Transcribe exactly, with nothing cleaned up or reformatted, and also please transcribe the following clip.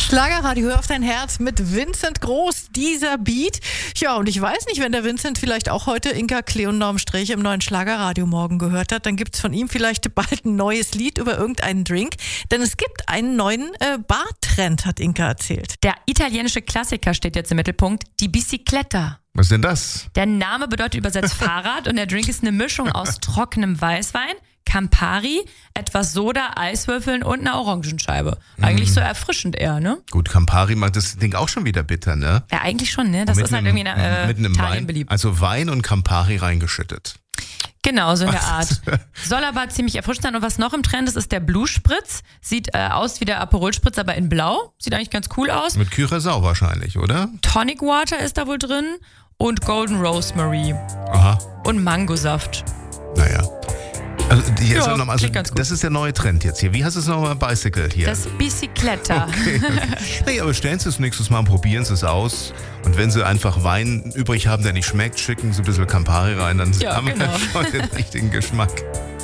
Schlagerradio, hör auf dein Herz mit Vincent Groß, dieser Beat. Ja, und ich weiß nicht, wenn der Vincent vielleicht auch heute Inka Klee und Norm Sträch im neuen Schlagerradio morgen gehört hat, dann gibt's von ihm vielleicht bald ein neues Lied über irgendeinen Drink. Denn es gibt einen neuen äh, Bartrend, hat Inka erzählt. Der italienische Klassiker steht jetzt im Mittelpunkt, die Bicicletta. Was ist denn das? Der Name bedeutet übersetzt Fahrrad und der Drink ist eine Mischung aus trockenem Weißwein, Campari, etwas Soda, Eiswürfeln und einer Orangenscheibe. Eigentlich mm. so erfrischend eher, ne? Gut, Campari macht das Ding auch schon wieder bitter, ne? Ja, eigentlich schon, ne? Das ist halt einem, irgendwie in äh, mit einem Italien Wein, beliebt. Also Wein und Campari reingeschüttet. Genau, so in der Art. Soll aber ziemlich erfrischend sein. Und was noch im Trend ist, ist der Blue Spritz. Sieht äh, aus wie der Aperol Spritz, aber in blau. Sieht eigentlich ganz cool aus. Mit Curaçao wahrscheinlich, oder? Tonic Water ist da wohl drin. Und Golden Rosemary. Aha. Und Mangosaft. Naja. Also, die, Ja, also, also, ganz gut. das ist der neue Trend jetzt hier. Wie heißt es nochmal? Bicycle hier. Das Bicicletta. Okay. Nee, aber stellen Sie es nächstes Mal und probieren Sie es aus. Und wenn Sie einfach Wein übrig haben, der nicht schmeckt, schicken Sie ein bisschen Campari rein, dann Ja, haben wir genau. schon den richtigen Geschmack.